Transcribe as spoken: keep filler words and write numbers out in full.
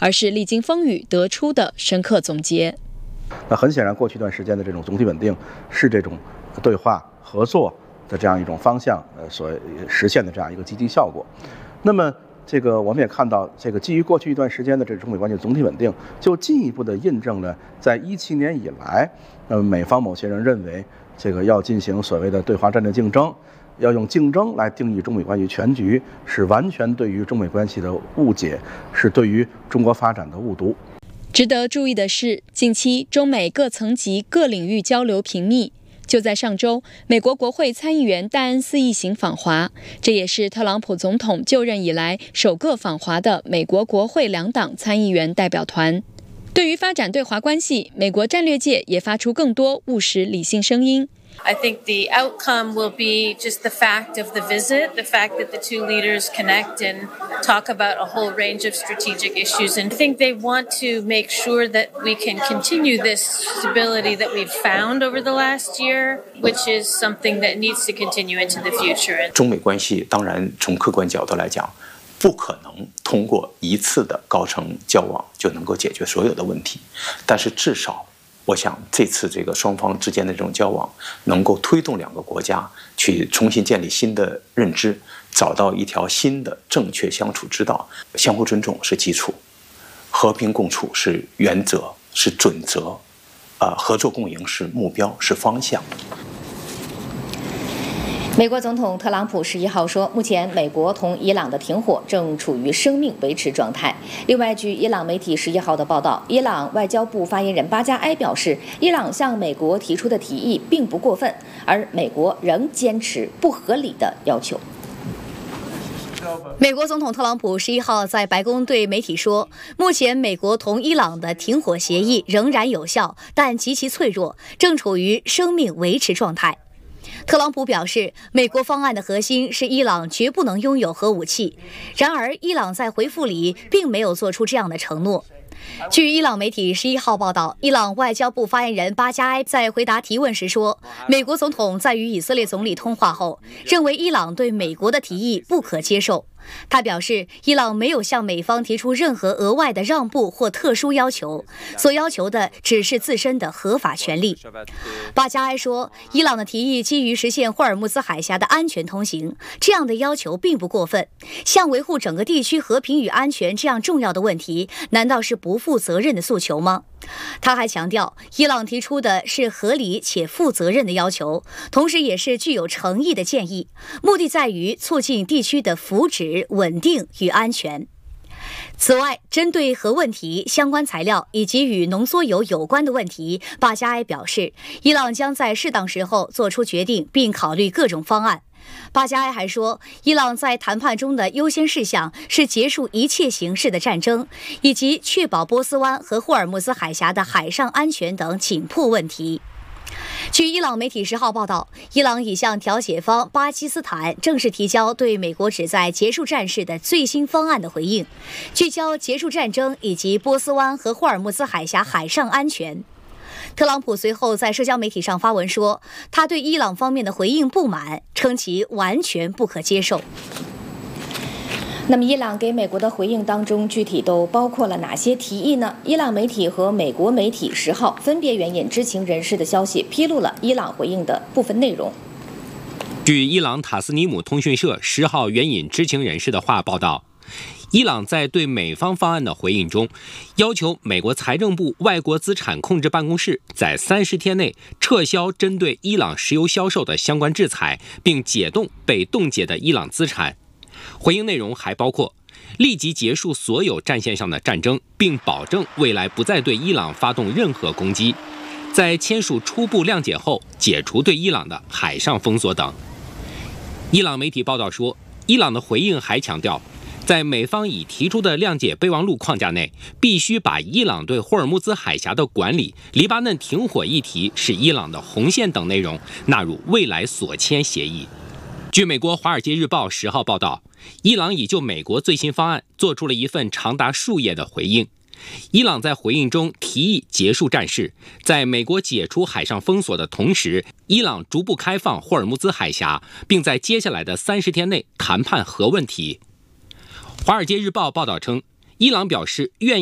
而是历经风雨得出的深刻总结。 那很显然，过去一段时间的这种总体稳定是这种对话合作的这样一种方向呃所实现的这样一个积极效果。那么这个我们也看到，这个基于过去一段时间的这中美关系总体稳定，就进一步的印证了在一七年以来，呃美方某些人认为这个要进行所谓的对华战略竞争，要用竞争来定义中美关系全局，是完全对于中美关系的误解，是对于中国发展的误读。 值得注意的是，近期中美各层级各领域交流频密。就在上周，美国国会参议员戴恩斯一行访华，这也是特朗普总统就任以来首个访华的美国国会两党参议员代表团。对于发展对华关系，美国战略界也发出更多务实理性声音。 I think the outcome will be just the fact of the visit, the fact that the two leaders connect and talk about a whole range of strategic issues. And I think they want to make sure that we can continue this stability that we've found over the last year, which is something that needs to continue into the future. 中美关系当然从客观角度来讲，不可能通过一次的高层交往就能够解决所有的问题，但是至少我想这次这个双方之间的这种交往能够推动两个国家去重新建立新的认知，找到一条新的正确相处之道。相互尊重是基础，和平共处是原则，是准则，呃，合作共赢是目标，是方向。 美国总统特朗普十一号说，目前美国同伊朗的停火正处于生命维持状态。另外，据伊朗媒体十一号的报道，伊朗外交部发言人巴加埃表示，伊朗向美国提出的提议并不过分，而美国仍坚持不合理的要求。 美国总统特朗普十一号在白宫对媒体说，目前美国同伊朗的停火协议仍然有效，但极其脆弱，正处于生命维持状态。特朗普表示，美国方案的核心是伊朗绝不能拥有核武器。然而，伊朗在回复里并没有做出这样的承诺。据伊朗媒体十一号报道，伊朗外交部发言人巴加埃在回答提问时说，美国总统在与以色列总理通话后，认为伊朗对美国的提议不可接受。他表示，伊朗没有向美方提出任何额外的让步或特殊要求，所要求的只是自身的合法权利。巴加埃说，伊朗的提议基于实现霍尔木兹海峡的安全通行，这样的要求并不过分。像维护整个地区和平与安全这样重要的问题，难道是不负责任的诉求吗？他还强调，伊朗提出的是合理且负责任的要求，同时也是具有诚意的建议，目的在于促进地区的福祉、稳定与安全。此外，针对核问题、相关材料以及与浓缩铀有关的问题，巴加埃表示，伊朗将在适当时候做出决定，并考虑各种方案。巴加埃还说，伊朗在谈判中的优先事项是结束一切形式的战争，以及确保波斯湾和霍尔木兹海峡的海上安全等紧迫问题。据伊朗媒体十号报道，伊朗已向调解方巴基斯坦正式提交对美国旨在结束战事的最新方案的回应，聚焦结束战争以及波斯湾和霍尔木兹海峡海上安全。特朗普随后在社交媒体上发文说，他对伊朗方面的回应不满，称其完全不可接受。 那么，伊朗给美国的回应当中，具体都包括了哪些提议呢？伊朗媒体和美国媒体十号分别援引知情人士的消息，披露了伊朗回应的部分内容。 据伊朗塔斯尼姆通讯社十号援引知情人士的话报道，伊朗在对美方方案的回应中，要求美国财政部外国资产控制办公室在三十天内撤销针对伊朗石油销售的相关制裁，并解冻被冻结的伊朗资产。回应内容还包括立即结束所有战线上的战争，并保证未来不再对伊朗发动任何攻击，在签署初步谅解后解除对伊朗的海上封锁等。伊朗媒体报道说，伊朗的回应还强调，在美方已提出的谅解备忘录框架内，必须把伊朗对霍尔木兹海峡的管理、黎巴嫩停火议题是伊朗的红线等内容纳入未来所签协议。据美国《华尔街日报》十号报道，伊朗已就美国最新方案做出了一份长达数页的回应。伊朗在回应中提议结束战事，在美国解除海上封锁的同时，伊朗逐步开放霍尔木兹海峡，并在接下来的三十天内谈判核问题。《华尔街日报》报道称，伊朗表示愿意